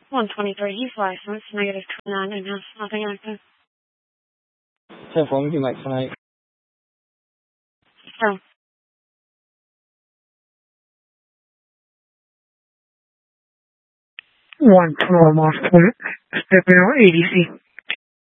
123, he's licensed, negative 29, and has nothing active. 10-4, you make tonight. So. 112 Moss Point, stepping on ADC.